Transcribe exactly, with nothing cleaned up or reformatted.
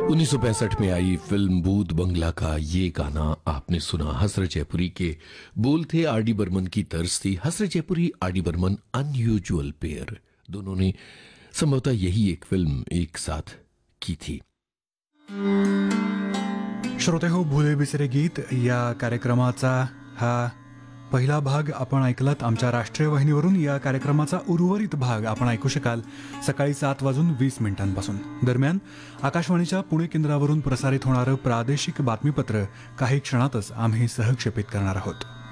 उन्नीस सौ पैंसठ में आई फिल्म भूत बंगला का ये गाना आपने सुना। हसरत जयपुरी के बोल थे, आर डी बर्मन की तर्ज थी। हसरत जयपुरी, R D Burman, unusual pair. दोनों ने संभवतः यही एक फिल्म एक साथ की थी। श्रोते हो, भुले बिसरे गीत या कार्यक्रमाचा हा पहिला भाग आपण ऐकलात आमच्या राष्ट्रीय वाहिनीवरून. या कार्यक्रमाचा उर्वरित भाग आपण ऐकू शकाल सकाळी सात वाजून वीस मिनिटांपासून. दरम्यान आकाशवाणीच्या पुणे केंद्रावरून प्रसारित होणारं प्रादेशिक बातमीपत्र काही क्षणातच आम्ही सहक्षेपित करणार आहोत.